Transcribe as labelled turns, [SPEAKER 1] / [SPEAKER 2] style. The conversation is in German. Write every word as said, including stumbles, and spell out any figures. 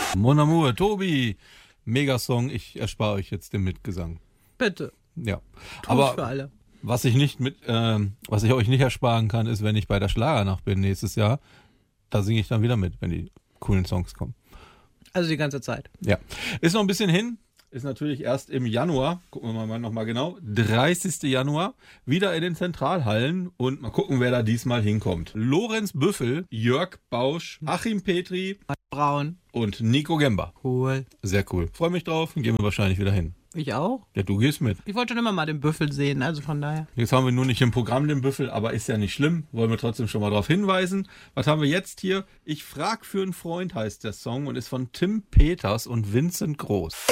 [SPEAKER 1] Mon Amour, Tobi, Megasong, ich erspare euch jetzt den Mitgesang.
[SPEAKER 2] Bitte.
[SPEAKER 1] Ja,
[SPEAKER 2] Tu's
[SPEAKER 1] aber
[SPEAKER 2] für alle.
[SPEAKER 1] was ich nicht mit, ähm, was ich euch nicht ersparen kann, ist, wenn ich bei der Schlagernacht bin nächstes Jahr, da singe ich dann wieder mit, wenn die coolen Songs kommen.
[SPEAKER 2] Also die ganze Zeit.
[SPEAKER 1] Ja, ist noch ein bisschen hin. Ist natürlich erst im Januar, gucken wir mal nochmal genau, dreißigsten Januar, wieder in den Zentralhallen und mal gucken, wer da diesmal hinkommt. Lorenz Büffel, Jörg Bausch, Achim Petri
[SPEAKER 2] Braun.
[SPEAKER 1] und Nico Gemba.
[SPEAKER 2] Cool.
[SPEAKER 1] Sehr cool. Freue mich drauf und gehen wir wahrscheinlich wieder hin.
[SPEAKER 2] Ich auch.
[SPEAKER 1] Ja, du gehst mit.
[SPEAKER 2] Ich wollte schon immer mal den Büffel sehen, also von daher.
[SPEAKER 1] Jetzt haben wir nur nicht im Programm den Büffel, aber ist ja nicht schlimm. Wollen wir trotzdem schon mal darauf hinweisen. Was haben wir jetzt hier? Ich frag für einen Freund heißt der Song und ist von Tim Peters und Vincent Groß.